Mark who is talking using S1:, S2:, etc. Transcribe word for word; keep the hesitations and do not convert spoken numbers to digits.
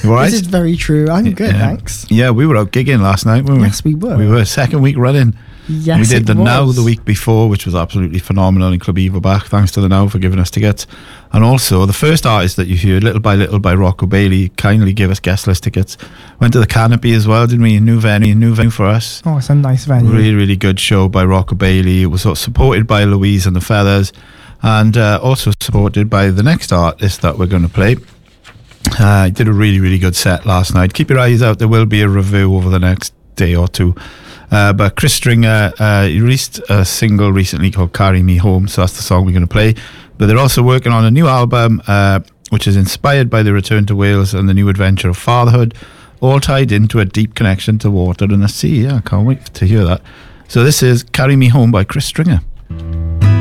S1: You all right?
S2: This is very true. I'm good,
S1: yeah.
S2: thanks.
S1: Yeah, we were out gigging last night, weren't we?
S2: Yes, we were.
S1: We were second week running.
S2: Yes,
S1: we did
S2: it
S1: the
S2: was.
S1: Now the week before, which was absolutely phenomenal in Club Eva back. Thanks to the Now for giving us tickets. And also the first artist that you heard, Little by Little by Rocco Bailey, kindly gave us guest list tickets. Went to the Canopy as well, didn't we? A new venue, new venue for us.
S2: Oh, it's a nice venue.
S1: Really, really good show by Rocco Bailey. It was sort of supported by Louise and the Feathers, and uh, also supported by the next artist that we're going to play. Uh, did a really, really good set last night. Keep your eyes out. There will be a review over the next day or two. Uh, but Chris Stringer uh, released a single recently called Carry Me Home, so that's the song we're going to play. But they're also working on a new album uh, which is inspired by the return to Wales and the new adventure of fatherhood, all tied into a deep connection to water and the sea. Yeah, I can't wait to hear that. So this is Carry Me Home by Chris Stringer.